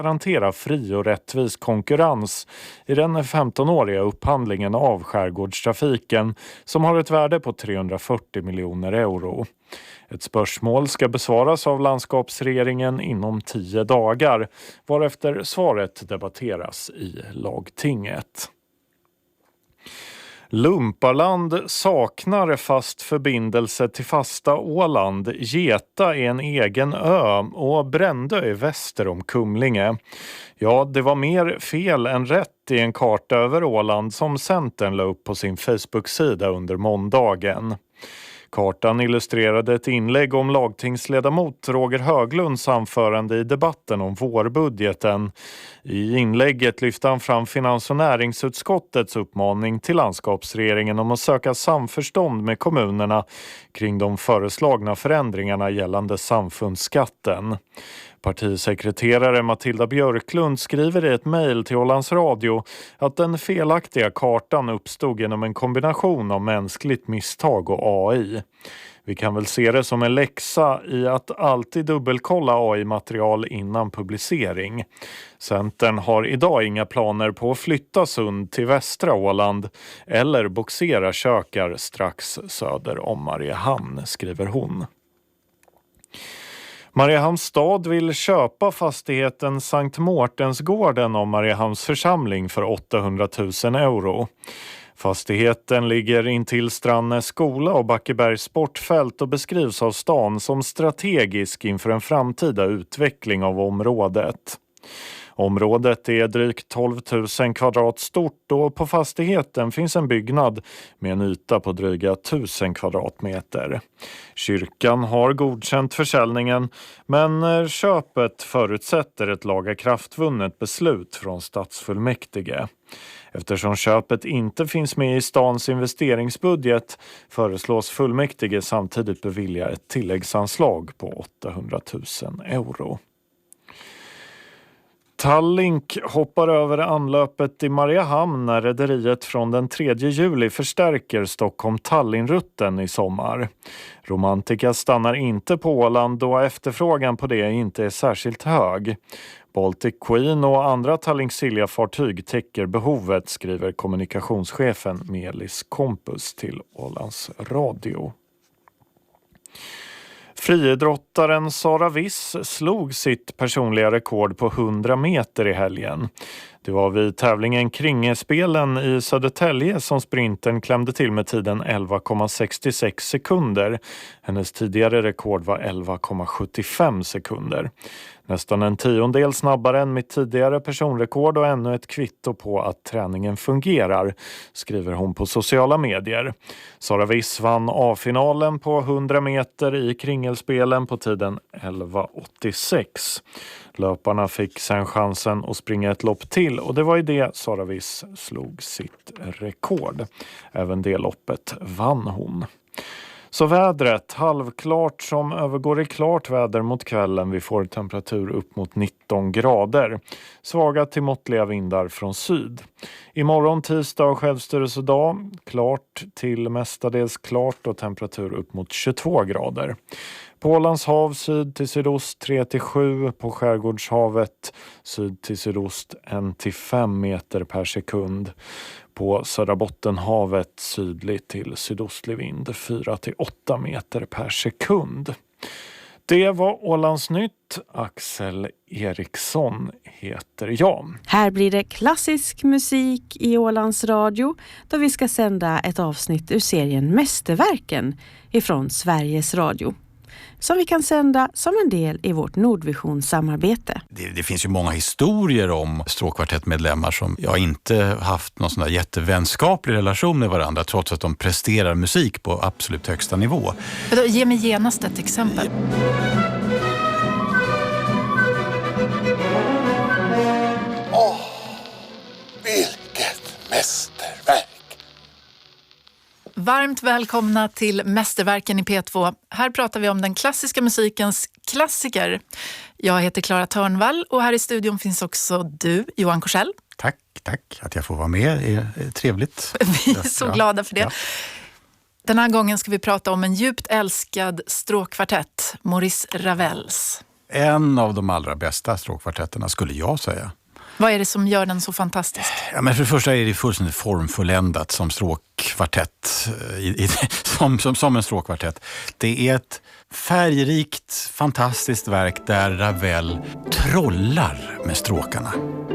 garantera fri och rättvis konkurrens i den 15-åriga upphandlingen av skärgårdstrafiken som har ett värde på 340 miljoner euro. Ett spörsmål ska besvaras av landskapsregeringen inom 10 dagar, varefter svaret debatteras i lagtinget. Lumparland saknar fast förbindelse till fasta Åland. Geta är en egen ö och Brändö är väster om Kumlinge. Ja, det var mer fel än rätt i en karta över Åland som Centern la upp på sin Facebook-sida under måndagen. Kartan illustrerade ett inlägg om lagtingsledamot Roger Höglunds anförande i debatten om vårbudgeten. I inlägget lyfte han fram finans- och näringsutskottets uppmaning till landskapsregeringen om att söka samförstånd med kommunerna kring de föreslagna förändringarna gällande samfundsskatten. Partisekreterare Matilda Björklund skriver i ett mejl till Ålands Radio att den felaktiga kartan uppstod genom en kombination av mänskligt misstag och AI. Vi kan väl se det som en läxa i att alltid dubbelkolla AI-material innan publicering. Centern har idag inga planer på att flytta Sund till västra Åland eller boxera kökar strax söder om Mariehamn, skriver hon. Mariehamns stad vill köpa fastigheten Sankt Mårtensgården av Mariehamns församling för 800 000 euro. Fastigheten ligger intill Strandnäs skola och Backebergs sportfält och beskrivs av stan som strategisk inför en framtida utveckling av området. Området är drygt 12 000 kvadrat stort och på fastigheten finns en byggnad med en yta på dryga 1000 kvadratmeter. Kyrkan har godkänt försäljningen, men köpet förutsätter ett lagakraftvunnet beslut från stadsfullmäktige. Eftersom köpet inte finns med i stans investeringsbudget föreslås fullmäktige samtidigt bevilja ett tilläggsanslag på 800 000 euro. Tallink hoppar över anlöpet i Mariehamn när rederiet från den 3 juli förstärker Stockholm-Tallinn-rutten i sommar. Romantika stannar inte på Åland då efterfrågan på det inte är särskilt hög. Baltic Queen och andra Tallink-Silja-fartyg täcker behovet, skriver kommunikationschefen Melis Kompus till Ålands Radio. Friidrottaren Sara Wiss slog sitt personliga rekord på 100 meter i helgen. Det var vid tävlingen Kringespelen i Södertälje som sprinten klämde till med tiden 11,66 sekunder. Hennes tidigare rekord var 11,75 sekunder. Nästan en 10-del snabbare än mitt tidigare personrekord och ännu ett kvitto på att träningen fungerar, skriver hon på sociala medier. Sara Wiss vann A-finalen på 100 meter i Kringelspelen på tiden 11,86. Löparna fick sen chansen att springa ett lopp till och det var i det Sara Wiss slog sitt rekord. Även det loppet vann hon. Så vädret, halvklart som övergår i klart väder mot kvällen. Vi får temperatur upp mot 19 grader. Svaga till måttliga vindar från syd. Imorgon tisdag och självstyrelsedag, klart till mestadels klart och temperatur upp mot 22 grader. På Ålands hav syd till sydost 3-7, på Skärgårdshavet syd till sydost 1-5 meter per sekund. På Södra Bottenhavet sydlig till sydostlig vind 4-8 meter per sekund. Det var Ålands nytt. Axel Eriksson heter jag. Här blir det klassisk musik i Ålands Radio då vi ska sända ett avsnitt ur serien Mästerverken ifrån Sveriges Radio, som vi kan sända som en del i vårt Nordvision-samarbete. Det finns ju många historier om stråkkvartettmedlemmar som inte haft någon sån där jättevänskaplig relation med varandra trots att de presterar musik på absolut högsta nivå. Ge mig genast ett exempel. Vilket mästerverk! Varmt välkomna till Mästerverken i P2. Här pratar vi om den klassiska musikens klassiker. Jag heter Clara Törnvall och här i studion finns också du, Johan Korsell. Tack att jag får vara med. Det är trevligt. Vi är så glada för det. Ja. Den här gången ska vi prata om en djupt älskad stråkkvartett, Maurice Ravels. En av de allra bästa stråkkvartetterna skulle jag säga. Vad är det som gör den så fantastisk? Ja, men för det första är det fullständigt formfulländat som stråkkvartett, som en stråkkvartett. Det är ett färgrikt, fantastiskt verk där Ravel trollar med stråkarna.